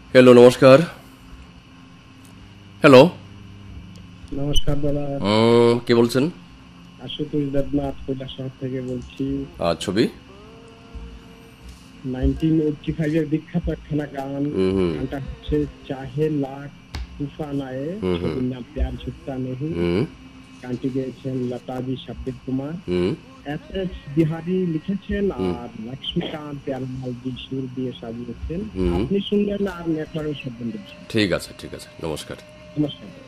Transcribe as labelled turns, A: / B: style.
A: Hello, নমস্কার। Hello.
B: নমস্কার দাদা।
A: কে বলছেন?
B: আশুতোষ দেবনাথ কৈলাসহর থেকে বলছি।
A: ছবি।
B: 1985 এর বিখ্যাত একখানা গান।
A: হুম হুম
B: গানটা হচ্ছে চাহে লাখ তুফান আয়ে,
A: হুম হুম
B: ছবির নাম প্যার ঝুকতা নেহি।
A: হুম
B: গানটি গেয়েছেন লতাজি শাব্দিক কুমার।
A: হুম
B: এস এস বিহারি লিখেছেন
A: হুম
B: আর লক্ষ্মীকান্ত প্যারমালজি সুর দিয়ে সাজিয়েছেন।
A: হুম।
B: আপনি শুনলেন আর নেটওয়ার্কের সম্বন্ধে।
A: ঠিক আছে, ঠিক আছে, নমস্কার।
B: নমস্কার।